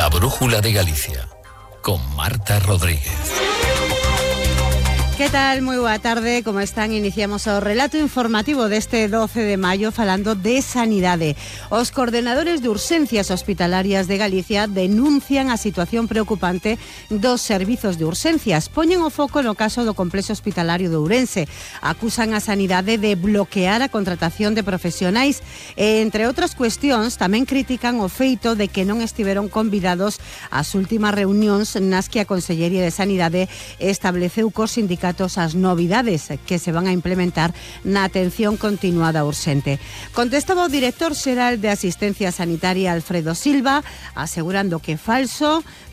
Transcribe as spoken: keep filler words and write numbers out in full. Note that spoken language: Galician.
La Brújula de Galicia, con Marta Rodríguez. Que tal? Moi boa tarde, como están? Iniciamos o relato informativo deste doce de maio falando de sanidade. Os coordenadores de urxencias hospitalarias de Galicia denuncian a situación preocupante dos servizos de urxencias. Poñen o foco no caso do complexo hospitalario de Ourense. Acusan a sanidade de bloquear a contratación de profesionais e, entre outras cuestións, tamén critican o feito de que non estiveron convidados ás últimas reunións nas que a Consellería de Sanidade estableceu cos sindicatos as novidades que se van a implementar na atención continuada urxente. Contestaba o director xeral de Asistencia Sanitaria, Alfredo Silva, asegurando que é falso